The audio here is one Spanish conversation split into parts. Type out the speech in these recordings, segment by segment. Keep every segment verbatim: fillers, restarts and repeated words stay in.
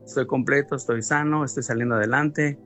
estoy completo, estoy sano, estoy saliendo adelante.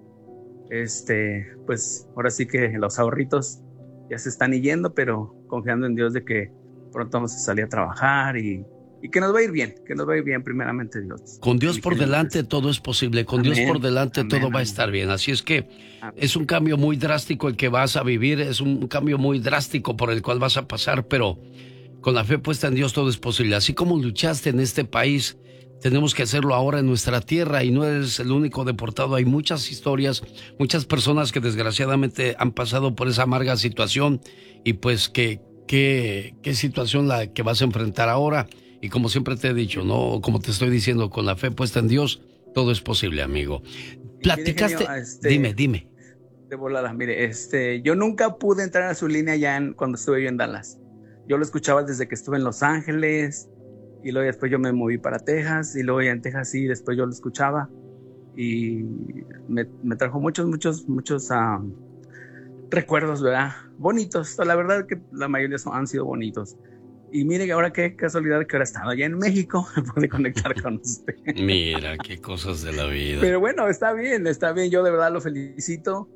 Este, pues ahora sí que los ahorritos ya se están yendo, pero confiando en Dios de que pronto vamos a salir a trabajar y, y que nos va a ir bien, que nos va a ir bien primeramente Dios. Con Dios por delante todo es posible, con Dios por delante todo va a estar bien, así es que es un cambio muy drástico el que vas a vivir, es un cambio muy drástico por el cual vas a pasar, pero con la fe puesta en Dios todo es posible. Así como luchaste en este país, tenemos que hacerlo ahora en nuestra tierra y no eres el único deportado. Hay muchas historias, muchas personas que desgraciadamente han pasado por esa amarga situación y pues que, que, qué situación la que vas a enfrentar ahora. Y como siempre te he dicho, no, como te estoy diciendo, con la fe puesta en Dios, todo es posible, amigo. Platicaste, genio, este, dime, dime. De volada, mire, este, yo nunca pude entrar a su línea ya en, cuando estuve yo en Dallas. Yo lo escuchaba desde que estuve en Los Ángeles y luego después yo me moví para Texas y luego ya en Texas sí, después yo lo escuchaba y me, me trajo muchos, muchos, muchos um, recuerdos, ¿verdad? Bonitos, la verdad que la mayoría son, han sido bonitos. Y mire que ahora qué casualidad que ahora estaba allá en México, me pude conectar con usted. Mira, qué cosas de la vida. Pero bueno, está bien, está bien, yo de verdad lo felicito.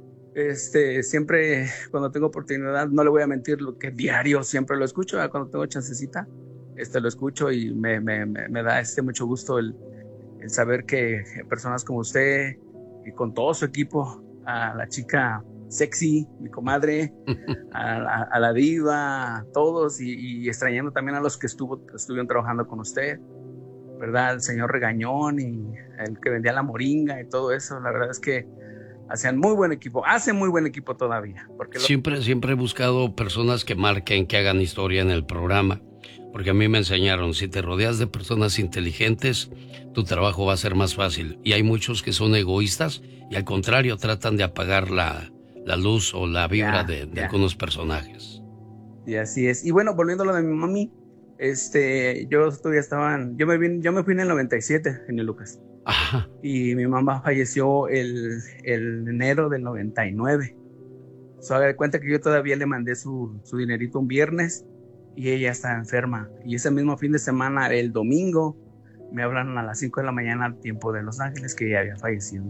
Este, siempre cuando tengo oportunidad, no le voy a mentir, lo que diario siempre lo escucho, ¿verdad? Cuando tengo chancecita, este lo escucho y me, me, me, me da este mucho gusto el, el saber que personas como usted y con todo su equipo, a la chica sexy, mi comadre, a, a, a la diva, a todos y, y extrañando también a los que estuvo, estuvieron trabajando con usted, ¿verdad? El señor Regañón y el que vendía la moringa y todo eso, la verdad es que hacían muy buen equipo, hacen muy buen equipo todavía. Porque lo... Siempre, siempre he buscado personas que marquen, que hagan historia en el programa, porque a mí me enseñaron, si te rodeas de personas inteligentes, tu trabajo va a ser más fácil. Y hay muchos que son egoístas y al contrario tratan de apagar la, la luz o la vibra yeah, de, de yeah. algunos personajes. Y así es. Y bueno, volviendo a lo de mi mami, este, yo todavía estaban, yo me vine, yo me fui en el noventa y siete, genio Lucas. Ajá. Y mi mamá falleció el, el enero del noventa y nueve. So, haga de cuenta que yo todavía le mandé su, su dinerito un viernes y ella está enferma. Y ese mismo fin de semana, el domingo, me hablaron a las cinco de la mañana al tiempo de Los Ángeles que ella había fallecido.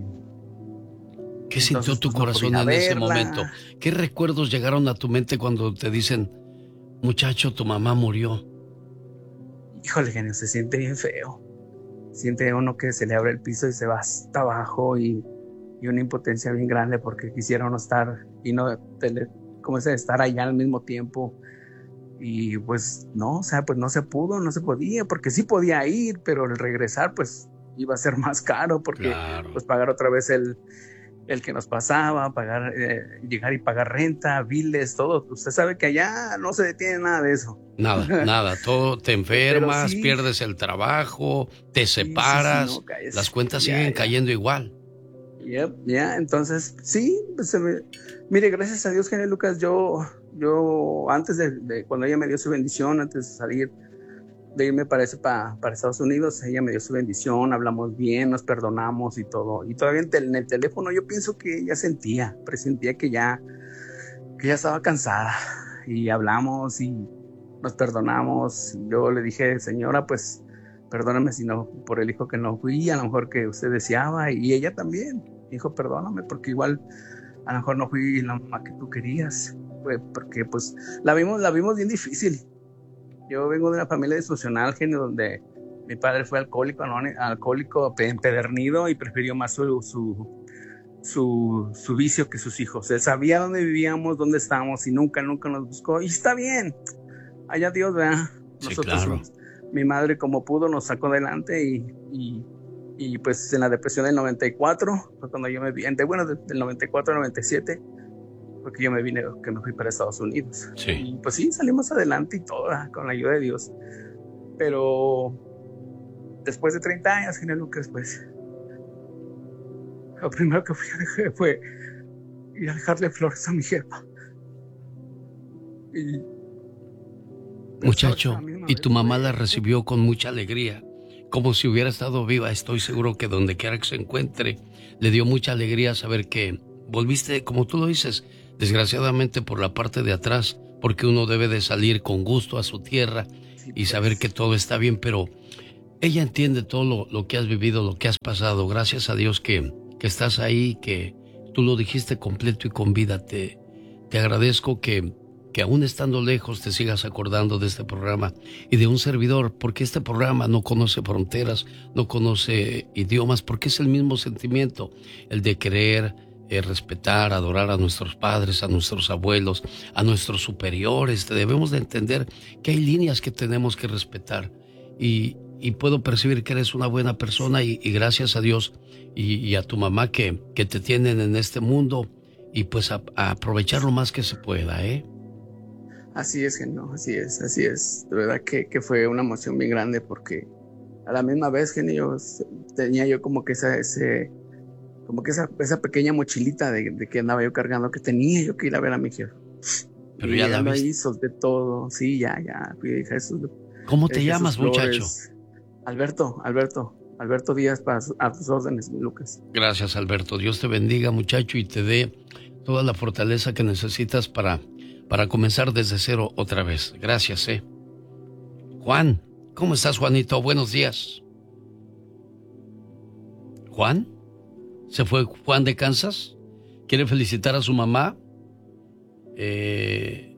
¿Qué sintió tu pues, corazón no en ese momento? ¿Qué recuerdos llegaron a tu mente cuando te dicen, muchacho, tu mamá murió? Híjole, genio, se siente bien feo. Siente uno que se le abre el piso y se va hasta abajo y, y una impotencia bien grande porque quisiera uno estar y no, tele, como se estar allá al mismo tiempo y pues no, o sea, pues no se pudo, no se podía, porque sí podía ir, pero el regresar pues iba a ser más caro porque claro. Pues pagar otra vez el, el que nos pasaba, pagar, eh, llegar y pagar renta, biles, todo. Usted sabe que allá no se detiene nada de eso. Nada, nada, todo te enfermas, sí, pierdes el trabajo, te separas, sí, sí, sí, no, las cuentas ya, siguen ya. cayendo igual. Ya, yep, ya, entonces, sí, pues, se me, mire, gracias a Dios, genio Lucas, yo, yo, antes de, de, cuando ella me dio su bendición, antes de salir, de irme para, ese, para, para Estados Unidos, ella me dio su bendición, hablamos bien, nos perdonamos y todo, y todavía en, tel, en el teléfono yo pienso que ella sentía, presentía que ya, que ya estaba cansada, y hablamos y nos perdonamos. Yo le dije, señora, pues perdóname si no, por el hijo que no fui, a lo mejor que usted deseaba, y ella también dijo, perdóname, porque igual a lo mejor no fui la mamá que tú querías, pues, porque pues la vimos, la vimos bien difícil. Yo vengo de una familia disfuncional, genio, donde mi padre fue alcohólico, ¿no? alcohólico empedernido y prefirió más su, su, su, su vicio que sus hijos. Él sabía dónde vivíamos, dónde estábamos y nunca, nunca nos buscó, y está bien. Allá Dios, ¿verdad? Nosotros, sí, claro. Mi madre como pudo nos sacó adelante y, y, y pues en la depresión del noventa y cuatro, fue cuando yo me vine, bueno, del noventa y cuatro al noventa y siete, porque yo me vine, que me fui para Estados Unidos. Sí. Y pues sí, salimos adelante y todo, con la ayuda de Dios. Pero después de treinta años, genio Lucas, pues, lo primero que fui a dejar fue ir a dejarle flores a mi jefa. Y muchacho, y tu mamá la recibió con mucha alegría, como si hubiera estado viva. Estoy seguro que donde quiera que se encuentre, le dio mucha alegría saber que volviste, como tú lo dices, desgraciadamente por la parte de atrás, porque uno debe de salir con gusto a su tierra y saber que todo está bien, pero ella entiende todo lo, lo que has vivido, lo que has pasado. Gracias a Dios que, que estás ahí, que tú lo dijiste completo y con vida. Te, te agradezco que, que aún estando lejos te sigas acordando de este programa y de un servidor, porque este programa no conoce fronteras, no conoce idiomas, porque es el mismo sentimiento, el de querer eh, respetar, adorar a nuestros padres, a nuestros abuelos, a nuestros superiores. Debemos de entender que hay líneas que tenemos que respetar y, y puedo percibir que eres una buena persona y, y gracias a Dios y, y a tu mamá que, que te tienen en este mundo y pues a, a aprovechar lo más que se pueda, ¿eh? Así es, genio, así es, así es. De verdad que, que fue una emoción bien grande porque a la misma vez, genio, tenía yo como que esa, ese, como que esa, esa pequeña mochilita de, de que andaba yo cargando, que tenía yo que ir a ver a mi jefe. Pero y ya la viste. Ahí solté todo, sí, ya, ya, fui a Jesús. ¿Cómo te llamas, Flores, muchacho? Alberto, Alberto, Alberto Díaz, para a tus órdenes, Lucas. Gracias, Alberto. Dios te bendiga, muchacho, y te dé toda la fortaleza que necesitas para, para comenzar desde cero otra vez. Gracias, eh. Juan, ¿cómo estás, Juanito? Buenos días. ¿Juan? ¿Se fue Juan de Kansas? ¿Quiere felicitar a su mamá? Eh,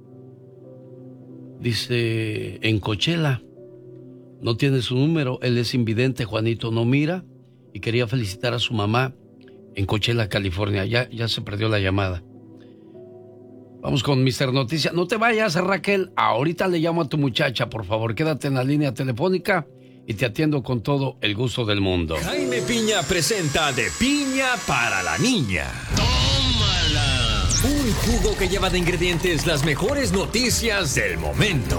dice, en Coachella. No tiene su número, él es invidente, Juanito, no mira. Y quería felicitar a su mamá en Coachella, California. Ya, ya se perdió la llamada. Vamos con mister Noticias. No te vayas, Raquel. Ahorita le llamo a tu muchacha, por favor. Quédate en la línea telefónica y te atiendo con todo el gusto del mundo. Jaime Piña presenta De Piña para la Niña. ¡Tómala! Un jugo que lleva de ingredientes las mejores noticias del momento.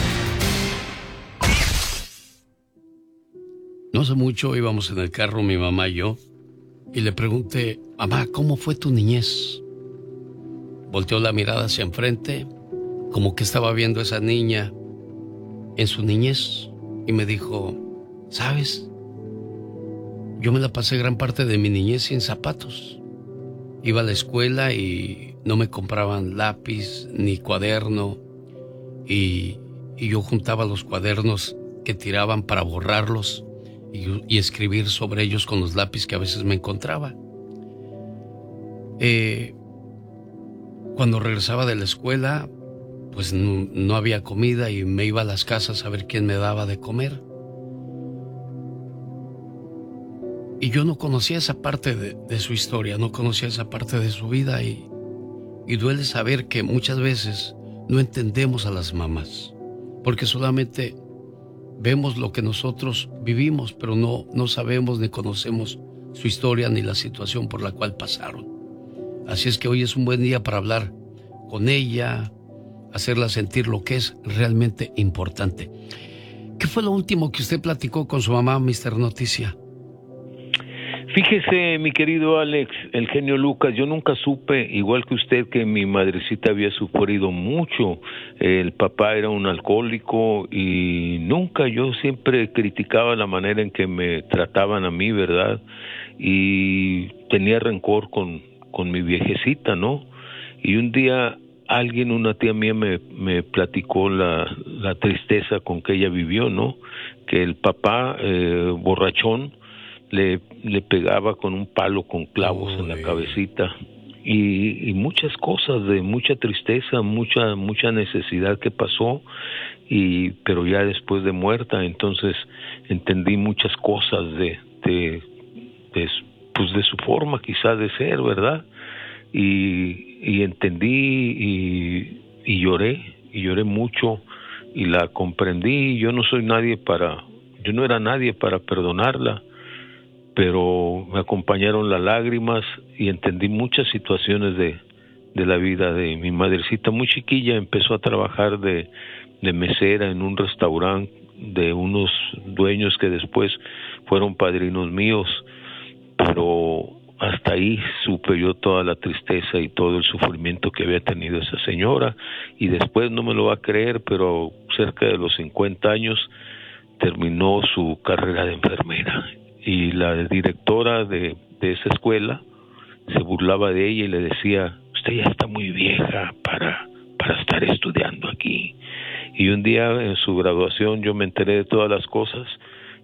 No hace mucho íbamos en el carro, mi mamá y yo, y le pregunté, mamá, ¿cómo fue tu niñez? Volteó la mirada hacia enfrente, como que estaba viendo a esa niña en su niñez, y me dijo, ¿sabes? Yo me la pasé gran parte de mi niñez sin zapatos. Iba a la escuela y no me compraban lápiz ni cuaderno, y, y yo juntaba los cuadernos que tiraban para borrarlos y, y escribir sobre ellos con los lápices que a veces me encontraba. Eh, cuando regresaba de la escuela, pues no, no había comida y me iba a las casas a ver quién me daba de comer. Y yo no conocía esa parte de, de su historia, no conocía esa parte de su vida y, y duele saber que muchas veces no entendemos a las mamás, porque solamente vemos lo que nosotros vivimos, pero no, no sabemos ni conocemos su historia ni la situación por la cual pasaron. Así es que hoy es un buen día para hablar con ella, hacerla sentir lo que es realmente importante. ¿Qué fue lo último que usted platicó con su mamá, mister Noticia? Fíjese, mi querido Alex, el genio Lucas, yo nunca supe, igual que usted, que mi madrecita había sufrido mucho. El papá era un alcohólico y nunca, yo siempre criticaba la manera en que me trataban a mí, ¿verdad? Y tenía rencor con, con mi viejecita, ¿no? Y un día alguien, una tía mía, me, me platicó la, la tristeza con que ella vivió, ¿no? Que el papá, eh, borrachón, Le, le pegaba con un palo con clavos oh, en la cabecita y, y muchas cosas de mucha tristeza, mucha mucha necesidad que pasó, y pero ya después de muerta, entonces entendí muchas cosas de de, de pues de su forma quizás de ser, ¿verdad? Y, y entendí y, y lloré y lloré mucho y la comprendí. Yo no soy nadie para, yo no era nadie para perdonarla, pero me acompañaron las lágrimas y entendí muchas situaciones de, de la vida de mi madrecita. Muy chiquilla empezó a trabajar de, de mesera en un restaurante de unos dueños que después fueron padrinos míos, pero hasta ahí supe yo toda la tristeza y todo el sufrimiento que había tenido esa señora, y después, no me lo va a creer, pero cerca de los cincuenta años terminó su carrera de enfermera. Y la directora de, de esa escuela se burlaba de ella y le decía, usted ya está muy vieja para, para estar estudiando aquí. Y un día en su graduación yo me enteré de todas las cosas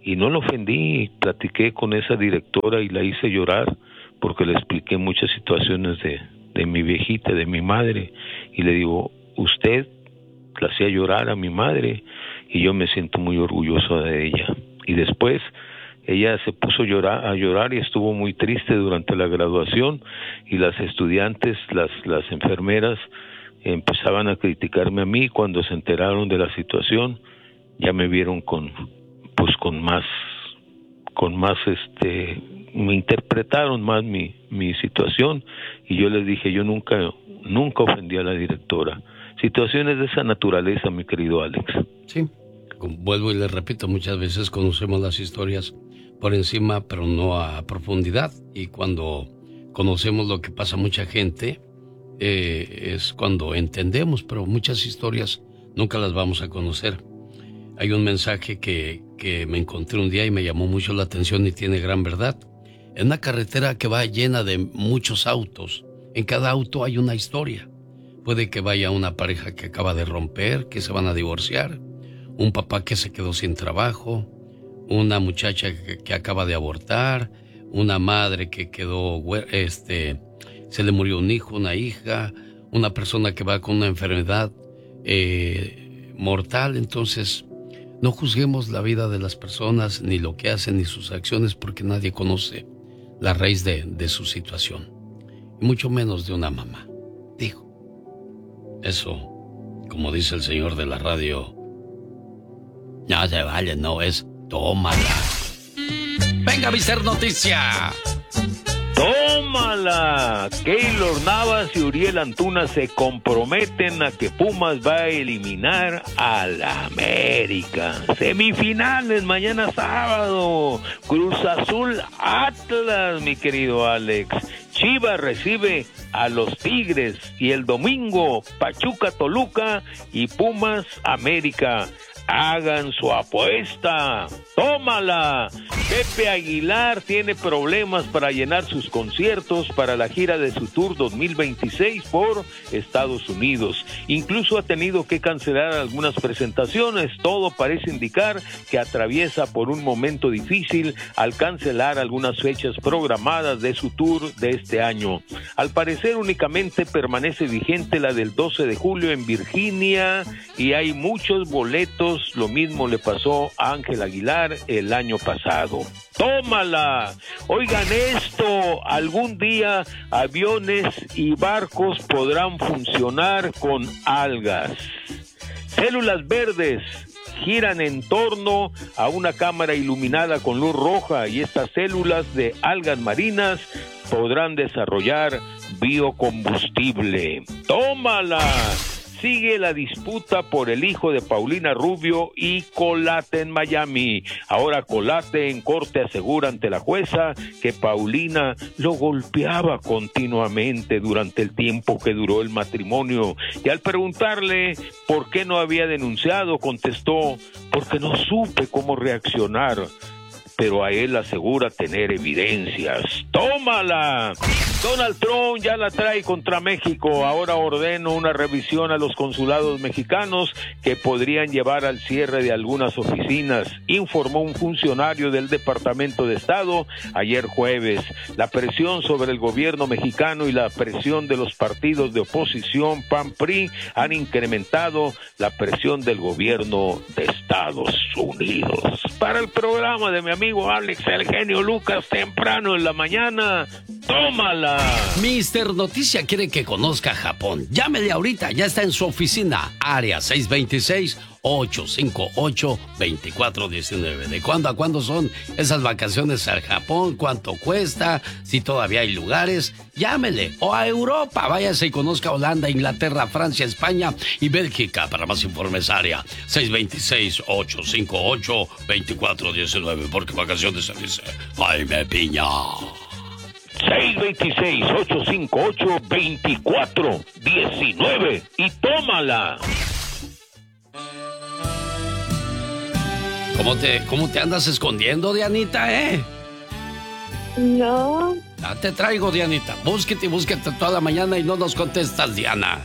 y no la ofendí, platiqué con esa directora y la hice llorar porque le expliqué muchas situaciones de, de mi viejita, de mi madre, y le digo, usted la hacía llorar a mi madre y yo me siento muy orgulloso de ella. Y después ella se puso a llorar, a llorar y estuvo muy triste durante la graduación, y las estudiantes, las, las enfermeras empezaban a criticarme a mí. Cuando se enteraron de la situación ya me vieron con pues con más con más este me interpretaron más mi mi situación, y yo les dije, yo nunca nunca ofendí a la directora. Situaciones de esa naturaleza, mi querido Alex. Sí, vuelvo y les repito, muchas veces conocemos las historias por encima, pero no a profundidad, y cuando conocemos lo que pasa a mucha gente, eh, es cuando entendemos, pero muchas historias nunca las vamos a conocer. Hay un mensaje que, que me encontré un día y me llamó mucho la atención y tiene gran verdad. En una carretera que va llena de muchos autos, en cada auto hay una historia. Puede que vaya una pareja que acaba de romper, que se van a divorciar, un papá que se quedó sin trabajo, una muchacha que, que acaba de abortar, una madre que quedó, este, se le murió un hijo, una hija, una persona que va con una enfermedad eh, mortal. Entonces, no juzguemos la vida de las personas, ni lo que hacen, ni sus acciones, porque nadie conoce la raíz de, de su situación, y mucho menos de una mamá. Digo, eso, como dice el señor de la radio, no se vale, no es tómala. Venga, mister Noticia. ¡Tómala! Keylor Navas y Uriel Antuna se comprometen a que Pumas va a eliminar al América. Semifinales mañana sábado. Cruz Azul Atlas, mi querido Alex. Chivas recibe a los Tigres, y el domingo Pachuca Toluca y Pumas América. Hagan su apuesta. ¡Tómala! Pepe Aguilar tiene problemas para llenar sus conciertos para la gira de su tour dos mil veintiséis por Estados Unidos. Incluso ha tenido que cancelar algunas presentaciones. Todo parece indicar que atraviesa por un momento difícil al cancelar algunas fechas programadas de su tour de este año. Al parecer únicamente permanece vigente la del doce de julio en Virginia, y hay muchos boletos. Lo mismo le pasó a Ángel Aguilar el año pasado. ¡Tómala! Oigan esto, algún día aviones y barcos podrán funcionar con algas. Células verdes giran en torno a una cámara iluminada con luz roja, y estas células de algas marinas podrán desarrollar biocombustible. ¡Tómala! Sigue la disputa por el hijo de Paulina Rubio y Colate en Miami. Ahora Colate en corte asegura ante la jueza que Paulina lo golpeaba continuamente durante el tiempo que duró el matrimonio. Y al preguntarle por qué no había denunciado, contestó, porque no supe cómo reaccionar. Pero a él asegura tener evidencias. ¡Tómala! Donald Trump ya la trae contra México. Ahora ordeno una revisión a los consulados mexicanos que podrían llevar al cierre de algunas oficinas, informó un funcionario del Departamento de Estado ayer jueves. La presión sobre el gobierno mexicano y la presión de los partidos de oposición P A N P R I han incrementado la presión del gobierno de Estados Unidos. Para el programa de mi amigo Alex, el genio Lucas, temprano en la mañana, tómala. mister Noticia quiere que conozca Japón. Llámele ahorita, ya está en su oficina. Área seis dos seis, ocho cinco ocho, dos cuatro uno nueve. ¿De cuándo a cuándo son esas vacaciones al Japón? ¿Cuánto cuesta? Si todavía hay lugares, llámele. O a Europa, váyase y conozca Holanda, Inglaterra, Francia, España y Bélgica. Para más informes, área seis dos seis, ocho cinco ocho, dos cuatro uno nueve. Porque vacaciones se dice Jaime Piña. seis dos seis, ocho cinco ocho, dos cuatro uno nueve y tómala. ¿Cómo te, cómo te andas escondiendo, Dianita, eh? No. Ya te traigo, Dianita. Búsquete y búsquete toda la mañana y no nos contestas, Diana.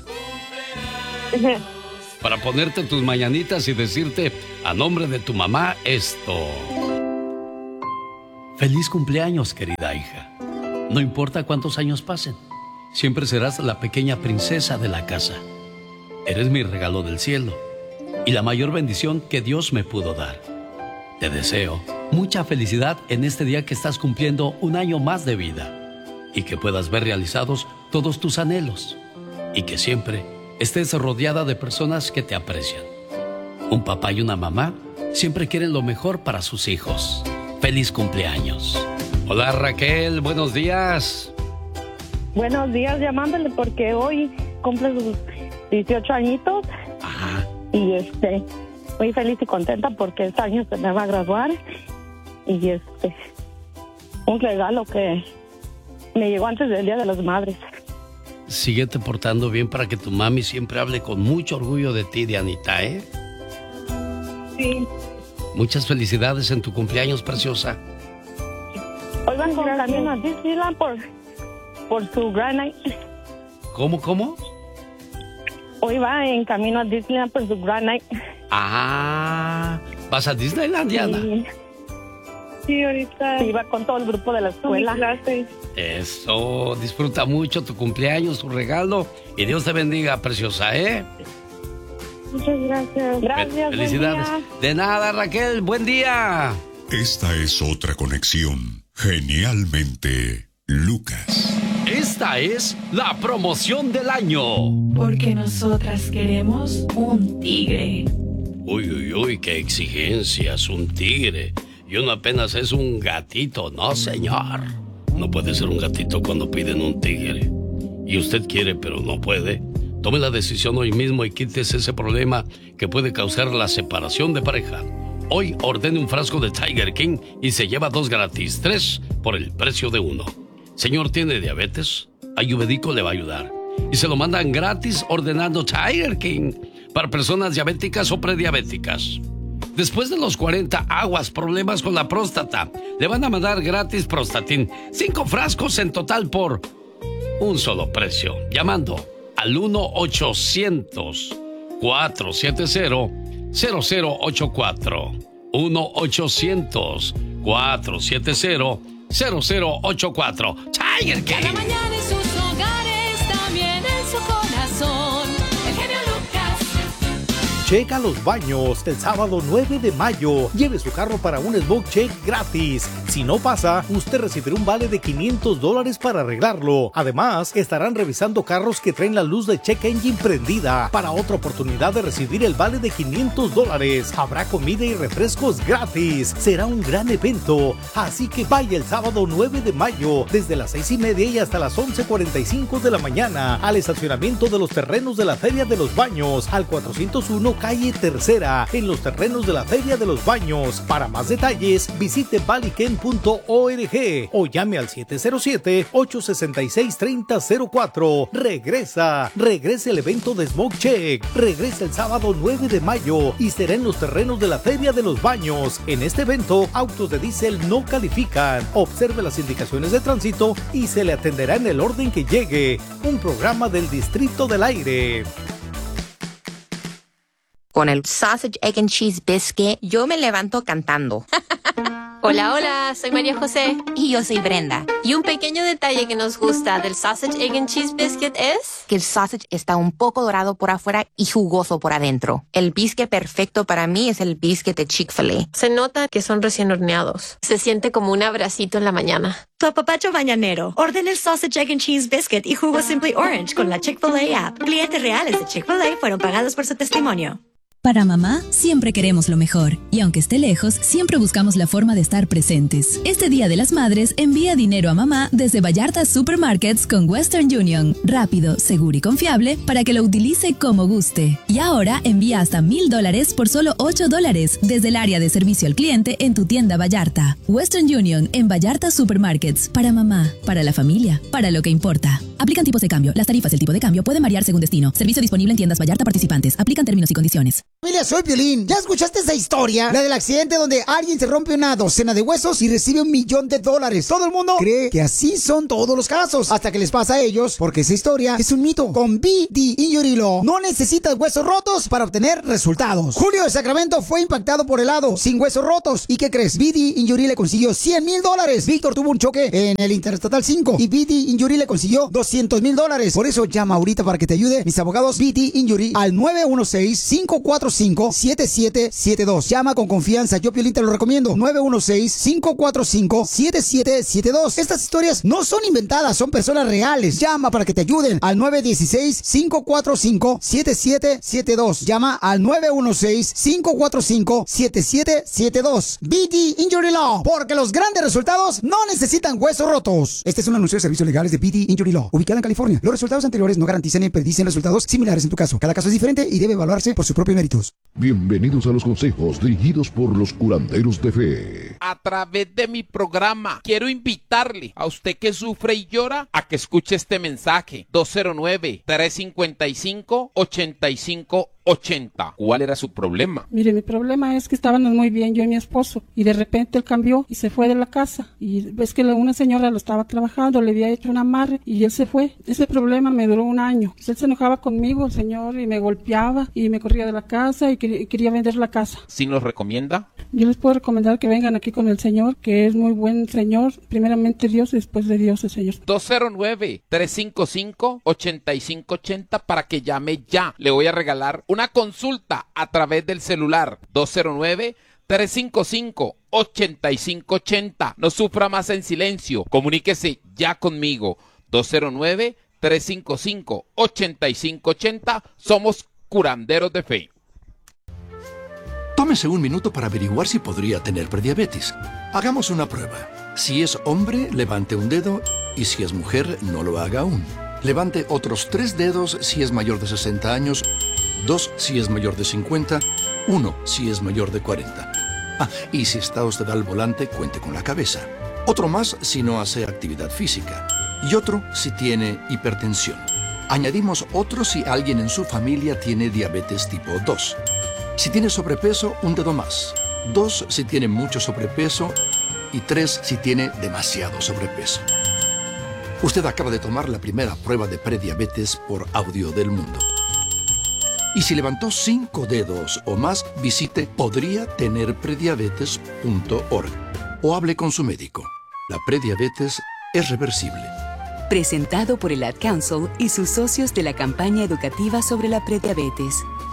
Para ponerte tus mañanitas y decirte a nombre de tu mamá esto. Feliz cumpleaños, querida hija. No importa cuántos años pasen, siempre serás la pequeña princesa de la casa. Eres mi regalo del cielo y la mayor bendición que Dios me pudo dar. Te deseo mucha felicidad en este día que estás cumpliendo un año más de vida y que puedas ver realizados todos tus anhelos y que siempre estés rodeada de personas que te aprecian. Un papá y una mamá siempre quieren lo mejor para sus hijos. ¡Feliz cumpleaños! Hola Raquel, buenos días. Buenos días, llamándole porque hoy cumple sus dieciocho añitos. Ajá. Y este, muy feliz y contenta porque este año se me va a graduar. Y este, un regalo que me llegó antes del Día de las Madres. Síguete portando bien para que tu mami siempre hable con mucho orgullo de ti, Dianita, ¿eh? Sí. Muchas felicidades en tu cumpleaños, preciosa. Hoy van con camino a Disneyland por, por su Grand Night. ¿Cómo, cómo? Hoy va en camino a Disneyland por su Grand Night. Ah, ¿vas a Disneyland, Diana? Sí, sí ahorita. Sí, va con todo el grupo de la escuela. Eso, disfruta mucho tu cumpleaños, tu regalo. Y Dios te bendiga, preciosa, ¿eh? Muchas gracias. Gracias. Felicidades. De nada, Raquel. Buen día. Esta es otra conexión. Genialmente, Lucas. Esta es la promoción del año. Porque nosotras queremos un tigre. Uy, uy, uy, qué exigencias, un tigre. Y uno apenas es un gatito, no, señor. No puede ser un gatito cuando piden un tigre. Y usted quiere, pero no puede. Tome la decisión hoy mismo y quítese ese problema que puede causar la separación de pareja. Hoy ordene un frasco de Tiger King y se lleva dos gratis, tres por el precio de uno. Señor, ¿tiene diabetes? Ayurvédico le va a ayudar. Y se lo mandan gratis ordenando Tiger King para personas diabéticas o prediabéticas. Después de los cuarenta, aguas, problemas con la próstata. Le van a mandar gratis Prostatin. Cinco frascos en total por un solo precio. Llamando al uno ochocientos, cuatrocientos setenta, cero cero ocho cuatro. uno ochocientos, cuatrocientos setenta, cero cero ocho cuatro. Tiger King. Cada mañana en sus hogares, también en su corazón. El genio Lucas. Checa los baños el sábado nueve de mayo. Lleve su carro para un smoke check gratis. Si no pasa, usted recibirá un vale de quinientos dólares para arreglarlo. Además, estarán revisando carros que traen la luz de check engine prendida para otra oportunidad de recibir el vale de quinientos dólares. Habrá comida y refrescos gratis. Será un gran evento. Así que vaya el sábado nueve de mayo desde las seis y media y hasta las once cuarenta y cinco de la mañana al estacionamiento de los terrenos de la Feria de los Baños al cuatrocientos uno calle Tercera en los terrenos de la Feria de los Baños. Para más detalles visite valiken punto org o llame al siete cero siete, ocho seis seis, tres cero cero cuatro. Regresa, regresa el evento de Smoke Check. Regresa el sábado nueve de mayo y será en los terrenos de la Feria de los Baños. En este evento, autos de diésel no califican. Observe las indicaciones de tránsito y se le atenderá en el orden que llegue. Un programa del Distrito del Aire. Con el Sausage, Egg and Cheese Biscuit, yo me levanto cantando. Hola, hola, soy María José. Y yo soy Brenda. Y un pequeño detalle que nos gusta del Sausage, Egg and Cheese Biscuit es... que el sausage está un poco dorado por afuera y jugoso por adentro. El biscuit perfecto para mí es el biscuit de Chick-fil-A. Se nota que son recién horneados. Se siente como un abracito en la mañana. Tu apapacho mañanero. Ordena el Sausage, Egg and Cheese Biscuit y jugo Simply Orange con la Chick-fil-A app. Clientes reales de Chick-fil-A fueron pagados por su testimonio. Para mamá, siempre queremos lo mejor. Y aunque esté lejos, siempre buscamos la forma de estar presentes. Este Día de las Madres, envía dinero a mamá desde Vallarta Supermarkets con Western Union. Rápido, seguro y confiable para que lo utilice como guste. Y ahora envía hasta mil dólares por solo ocho dólares desde el área de servicio al cliente en tu tienda Vallarta. Western Union en Vallarta Supermarkets. Para mamá, para la familia, para lo que importa. Aplican tipos de cambio. Las tarifas del tipo de cambio pueden variar según destino. Servicio disponible en tiendas Vallarta participantes. Aplican términos y condiciones. Familia, soy Piolín. ¿Ya escuchaste esa historia? La del accidente donde alguien se rompe una docena de huesos y recibe un millón de dólares. Todo el mundo cree que así son todos los casos, hasta que les pasa a ellos, porque esa historia es un mito. Con B D Injury Law no necesitas huesos rotos para obtener resultados. Julio de Sacramento fue impactado por helado sin huesos rotos. ¿Y qué crees? B D Injury le consiguió cien mil dólares. Víctor tuvo un choque en el Interestatal cinco y B D Injury le consiguió doscientos mil dólares. Por eso llama ahorita para que te ayude mis abogados B D Injury al nueve uno seis, cinco cuatro cinco, siete siete siete dos. Llama con confianza, yo Piolín te lo recomiendo. nueve uno seis, cinco cuatro cinco, siete siete siete dos. Estas historias no son inventadas, son personas reales. Llama para que te ayuden al nueve uno seis, cinco cuatro cinco, siete siete siete dos. Llama al nueve uno seis, cinco cuatro cinco, siete siete siete dos. B D Injury Law, porque los grandes resultados no necesitan huesos rotos. Este es un anuncio de servicios legales de B D Injury Law, ubicada en California. Los resultados anteriores no garantizan ni predicen resultados similares en tu caso. Cada caso es diferente y debe evaluarse por sus propios méritos. Bienvenidos a los consejos dirigidos por los curanderos de fe. A través de mi programa quiero invitarle a usted que sufre y llora a que escuche este mensaje. Dos cero nueve, tres cinco cinco, ocho cinco ochenta. ¿Cuál era su problema? Mire, mi problema es que estábamos muy bien yo y mi esposo y de repente él cambió y se fue de la casa y ves que una señora lo estaba trabajando, le había hecho un amarre y él se fue. Ese problema me duró un año. Él se enojaba conmigo, el señor, y me golpeaba y me corría de la casa y quería, quería vender la casa. ¿Sí nos recomienda? Yo les puedo recomendar que vengan aquí con el señor, que es muy buen señor, primeramente Dios y después de Dios el señor. Dos cero nueve, tres cinco cinco, ocho cinco ochenta para que llame ya. Le voy a regalar una consulta a través del celular. Dos cero nueve, tres cinco cinco, ocho cinco ochenta. No sufra más en silencio. Comuníquese ya conmigo. Dos cero nueve, tres cinco cinco, ocho cinco ochenta. Somos curanderos de fe. Tómese un minuto para averiguar si podría tener prediabetes. Hagamos una prueba. Si es hombre, levante un dedo, y si es mujer, no lo haga aún. Levante otros tres dedos si es mayor de sesenta años, dos si es mayor de cincuenta, uno si es mayor de cuarenta. Ah, y si está usted al volante, cuente con la cabeza. Otro más si no hace actividad física. Y otro si tiene hipertensión. Añadimos otro si alguien en su familia tiene diabetes tipo dos. Si tiene sobrepeso, un dedo más. Dos si tiene mucho sobrepeso y tres si tiene demasiado sobrepeso. Usted acaba de tomar la primera prueba de prediabetes por Audio del Mundo. Y si levantó cinco dedos o más, visite podría tener prediabetes punto org o hable con su médico. La prediabetes es reversible. Presentado por el Ad Council y sus socios de la campaña educativa sobre la prediabetes.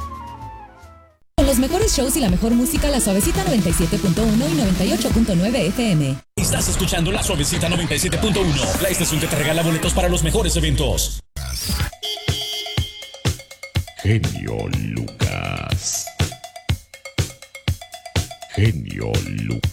Con los mejores shows y la mejor música, La Suavecita noventa y siete punto uno y noventa y ocho punto nueve F M. Estás escuchando La Suavecita noventa y siete punto uno, la estación que te regala boletos para los mejores eventos. Genio Lucas. Genio Lucas.